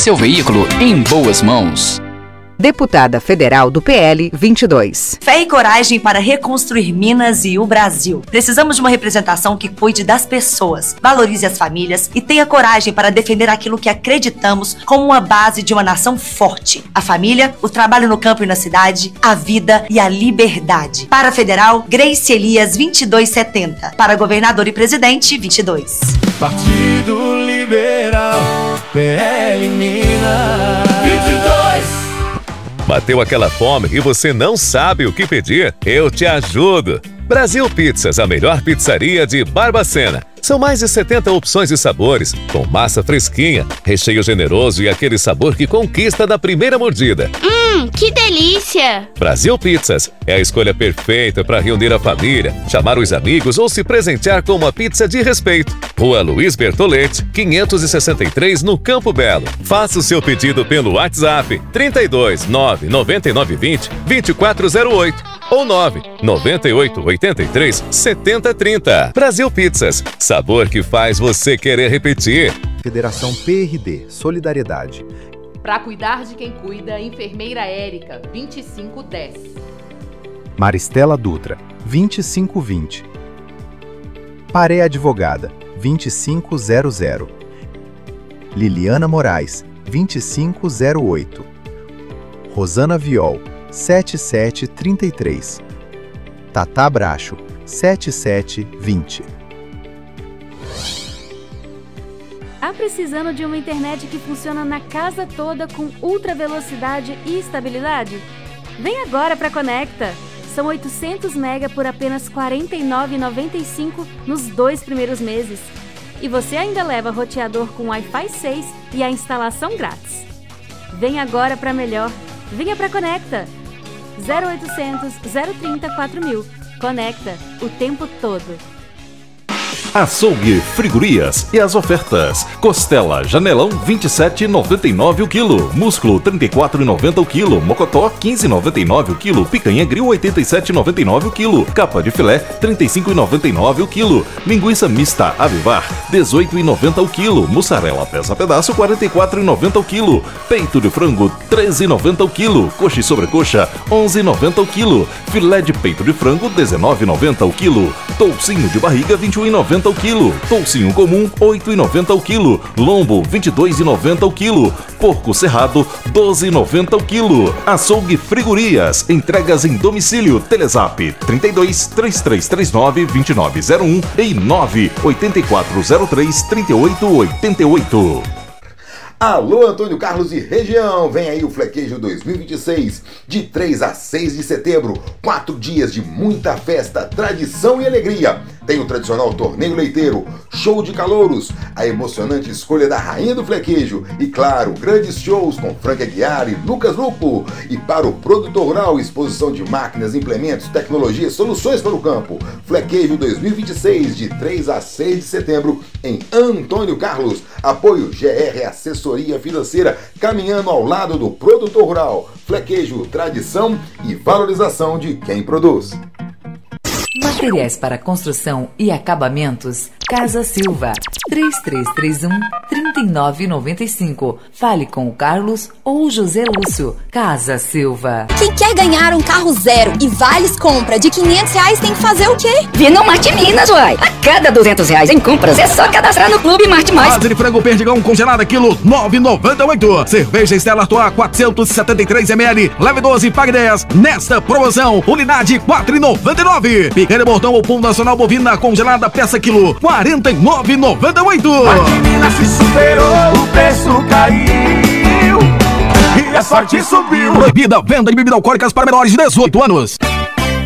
seu veículo em boas mãos. Deputada Federal do PL 22. Fé e coragem para reconstruir Minas e o Brasil. Precisamos de uma representação que cuide das pessoas, valorize as famílias e tenha coragem para defender aquilo que acreditamos como uma base de uma nação forte. A família, o trabalho no campo e na cidade, a vida e a liberdade. Para a Federal, Grace Elias 2270. Para governador e presidente, 22. Partido Liberal, PL Minas 22. Bateu aquela fome e você não sabe o que pedir? Eu te ajudo! Brasil Pizzas, a melhor pizzaria de Barbacena. São mais de 70 opções e sabores, com massa fresquinha, recheio generoso e aquele sabor que conquista da primeira mordida. Que delícia! Brasil Pizzas é a escolha perfeita para reunir a família, chamar os amigos ou se presentear com uma pizza de respeito. Rua Luiz Bertoletti, 563, no Campo Belo. Faça o seu pedido pelo WhatsApp 32 99920 2408 ou 99883 7030. Brasil Pizzas, sabor que faz você querer repetir. Federação PRD, Solidariedade. Para cuidar de quem cuida, enfermeira Érica, 2510. Maristela Dutra, 2520. Paré Advogada, 2500. Liliana Moraes, 2508. Rosana Viol, 7733. Tatá Bracho, 7720. Tá precisando de uma internet que funciona na casa toda com ultra velocidade e estabilidade? Vem agora para Conecta! São 800 MB por apenas R$ 49,95 nos 2 primeiros meses. E você ainda leva roteador com Wi-Fi 6 e a instalação grátis. Vem agora para melhor. Venha para Conecta! 0800 030 4000. Conecta o tempo todo. Açougue Frigorias e as ofertas: costela Janelão 27,99 o quilo, músculo 34,90 o quilo, mocotó 15,99 o quilo, picanha grill 87,99 o quilo, capa de filé 35,99 o quilo, linguiça mista Avivar 18,90 o quilo, mussarela peça pedaço 44,90 o quilo, peito de frango 13,90 o quilo, coxa e sobrecoxa 11,90 o quilo, filé de peito de frango 19,90 o quilo, toucinho de barriga 21,90 o quilo, toucinho comum 8,90 o quilo, lombo 22,90 o quilo, porco cerrado 12,90 o quilo. Açougue Frigorias, entregas em domicílio. Telezap 32 3339 2901 e 98403 3888. Alô, Antônio Carlos e região, vem aí o Flequejo 2026, de 3 a 6 de setembro, 4 dias de muita festa, tradição e alegria. Tem o tradicional torneio leiteiro, show de calouros, a emocionante escolha da rainha do Flequejo e, claro, grandes shows com Frank Aguiar e Lucas Lupo. E para o produtor rural, exposição de máquinas, implementos, tecnologias, soluções para o campo. Flequejo 2026, de 3 a 6 de setembro, em Antônio Carlos. Apoio GR Assessoria Financeira, caminhando ao lado do produtor rural. Flequejo, tradição e valorização de quem produz. Materiais para construção e acabamentos, Casa Silva, 3331-3995. Fale com o Carlos ou o José Lúcio. Casa Silva. Quem quer ganhar um carro zero e vales compra de R$500 tem que fazer o quê? Vir no Marte Minas, uai. A cada R$200 em compras é só cadastrar no Clube Marte Mais. Asa de frango perdigão congelada, quilo 9,98. Cerveja Stella Artois 473 ml. Leve 12, pague 10. Nesta promoção, unidade 4,99. Picanha Bordão ou Pão Nacional Bovina congelada, peça quilo 49,98. Marte Minas se superou, o preço caiu e a sorte subiu. Proibida venda de bebidas alcoólicas para menores de 18 anos.